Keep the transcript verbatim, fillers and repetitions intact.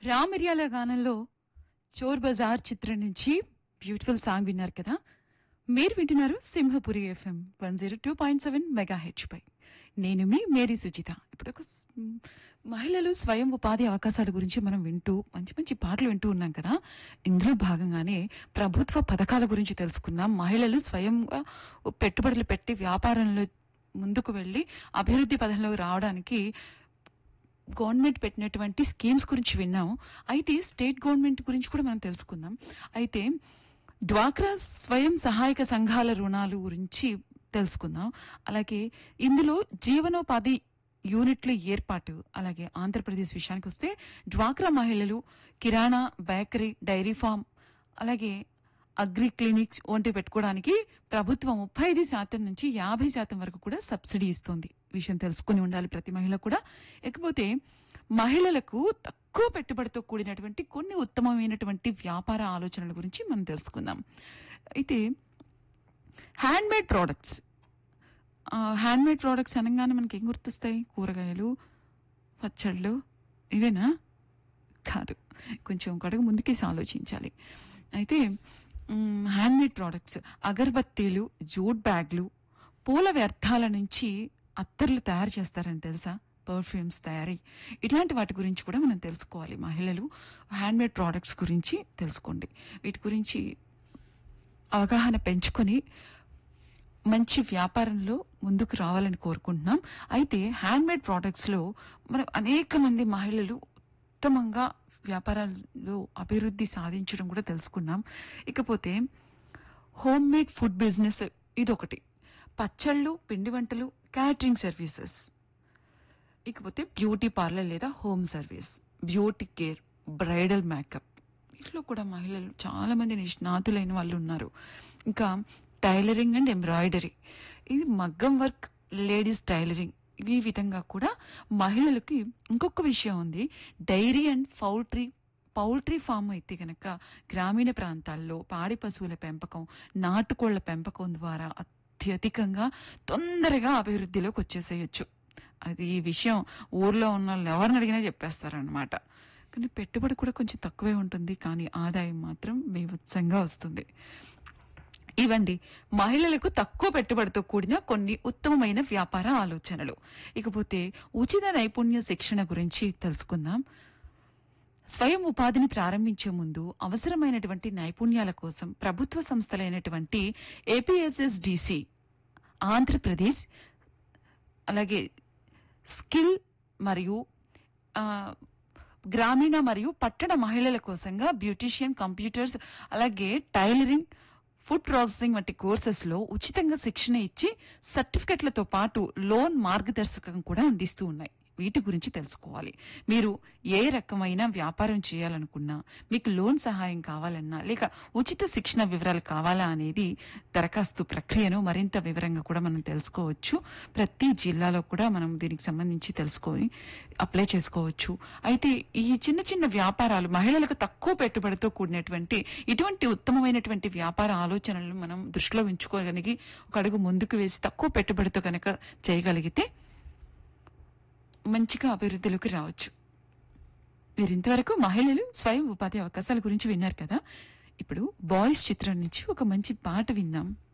రామిర్యాల గానంలో 'చోర్ బజార్' చిత్రం నుంచి beautiful song విన్నారు కదా. మీరు వింటున్నారు Simhapuri FM one zero two point seven mega H పై. నేను మీ మేరీ సుజిత. ఇప్పుడు ఒక స్- మ్, మహిళలు స్వయం ఉపాధి అవకాశాల గురించి మనం వింటూ మంచి మంచి పాటలు వింటూ ఉన్నాం కదా. ఇందులో భాగంగానే ప్రభుత్వ పథకాల గురించి తెలుసుకున్నాం. మహిళలు స్వయంగా పెట్టుబడులు పెట్టి వ్యాపారంలో ముందుకు వెళ్లి అభివృద్ధి పథంలోకి రావడానికి గవర్నమెంట్ పెట్టినటువంటి స్కీమ్స్ గురించి విన్నాం. అయితే స్టేట్ గవర్నమెంట్ గురించి కూడా మనం తెలుసుకుందాం. అయితే డ్వాక్రా స్వయం సహాయక సంఘాల రుణాలు గురించి తెలుసుకుందాం. అలాగే ఇందులో జీవనోపాధి యూనిట్ల ఏర్పాటు, అలాగే ఆంధ్రప్రదేశ్ విషయానికి వస్తే డ్వాక్రా మహిళలు కిరాణా, బేకరీ, డైరీ ఫామ్, అలాగే అగ్రి క్లినిక్స్ వంటివి పెట్టుకోవడానికి ప్రభుత్వం ముప్పై ఐదు శాతం నుంచి యాభై శాతం వరకు కూడా సబ్సిడీ ఇస్తుంది. విషయం తెలుసుకుని ఉండాలి ప్రతి మహిళ కూడా. ఇకపోతే మహిళలకు తక్కువ పెట్టుబడితో కూడినటువంటి కొన్ని ఉత్తమమైనటువంటి వ్యాపార ఆలోచనల గురించి మనం తెలుసుకుందాం. అయితే హ్యాండ్మేడ్ ప్రోడక్ట్స్, హ్యాండ్మేడ్ ప్రోడక్ట్స్ అనగానే మనకి ఏం గుర్తొస్తాయి? కూరగాయలు, పచ్చళ్ళు, ఇవేనా? కాదు, కొంచెం గడుగు ముందుకేసి ఆలోచించాలి. అయితే హ్యాండ్మేడ్ ప్రోడక్ట్స్, అగరబత్తీలు, జూట్ బ్యాగ్లు, పూల వ్యర్థాల నుంచి అత్తర్లు తయారు చేస్తారని తెలుసా? పర్ఫ్యూమ్స్ తయారీ, ఇట్లాంటి వాటి గురించి కూడా మనం తెలుసుకోవాలి. మహిళలు హ్యాండ్మేడ్ ప్రోడక్ట్స్ గురించి తెలుసుకోండి. వీటి గురించి అవగాహన పెంచుకొని మంచి వ్యాపారంలో ముందుకు రావాలని కోరుకుంటున్నాం. అయితే హ్యాండ్మేడ్ ప్రోడక్ట్స్లో మనం అనేక మంది మహిళలు ఉత్తమంగా వ్యాపారాల్లో అభివృద్ధి సాధించడం కూడా తెలుసుకున్నాం. ఇకపోతే హోమ్ మేడ్ ఫుడ్ బిజినెస్ ఇదొకటి, పచ్చళ్ళు, పిండి వంటలు, క్యాటరింగ్ సర్వీసెస్, ఇకపోతే బ్యూటీ పార్లర్ లేదా home service, beauty care, bridal makeup, వీటిలో కూడా మహిళలు చాలా మంది నిష్ణాతులైన వాళ్ళు ఉన్నారు. ఇంకా టైలరింగ్ అండ్ ఎంబ్రాయిడరీ, ఇది మగ్గం వర్క్, లేడీస్ టైలరింగ్, ఈ విధంగా కూడా మహిళలకి ఇంకొక విషయం ఉంది. Dairy and poultry poultry farm అయితే కనుక గ్రామీణ ప్రాంతాల్లో పాడి పశువుల పెంపకం, నాటుకోళ్ల పెంపకం ద్వారా అత్యధికంగా తొందరగా అభివృద్ధిలోకి వచ్చేసేయచ్చు. అది ఈ విషయం ఊర్లో ఉన్న వాళ్ళు ఎవరిని అడిగినా చెప్పేస్తారనమాట. కానీ పెట్టుబడి కూడా కొంచెం తక్కువే ఉంటుంది, కానీ ఆదాయం మాత్రం బీభత్సంగా వస్తుంది. ఇవండి మహిళలకు తక్కువ పెట్టుబడితో కూడిన కొన్ని ఉత్తమమైన వ్యాపార ఆలోచనలు. ఇకపోతే ఉచిత నైపుణ్య శిక్షణ గురించి తెలుసుకుందాం. స్వయం ఉపాధిని ప్రారంభించే ముందు అవసరమైనటువంటి నైపుణ్యాల కోసం ప్రభుత్వ సంస్థలైనటువంటి ఏపీఎస్ఎస్డిసి ఆంధ్రప్రదేశ్, అలాగే స్కిల్ మరియు ఆ, గ్రామీణ మరియు పట్టణ మహిళల కోసంగా బ్యూటీషియన్, కంప్యూటర్స్, అలాగే టైలరింగ్, ఫుడ్ ప్రాసెసింగ్ వంటి కోర్సెస్ లో ఉచితంగా శిక్షణ ఇచ్చి సర్టిఫికెట్లతో పాటు లోన్ మార్గదర్శకం కూడా అందిస్తూ ఉన్నాయి. వీటి గురించి తెలుసుకోవాలి. మీరు ఏ రకమైన వ్యాపారం చేయాలనుకున్నా, మీకు లోన్ సహాయం కావాలన్నా, లేక ఉచిత శిక్షణ వివరాలు కావాలా అనేది దరఖాస్తు ప్రక్రియను మరింత వివరంగా కూడా మనం తెలుసుకోవచ్చు. ప్రతి జిల్లాలో కూడా మనం దీనికి సంబంధించి తెలుసుకొని అప్లై చేసుకోవచ్చు. అయితే ఈ చిన్న చిన్న వ్యాపారాలు మహిళలకు తక్కువ పెట్టుబడితో కూడినటువంటి ఇటువంటి ఉత్తమమైనటువంటి వ్యాపార ఆలోచనలను మనం దృష్టిలో ఉంచుకోగలిగి ఒక అడుగు ముందుకు వేసి తక్కువ పెట్టుబడితో కనుక చేయగలిగితే మంచిగా అభివృద్ధిలోకి రావచ్చు. మీరు ఇంతవరకు మహిళలు స్వయం ఉపాధి అవకాశాల గురించి విన్నారు కదా. ఇప్పుడు బాయ్స్ చిత్రం నుంచి ఒక మంచి పాట విందాం.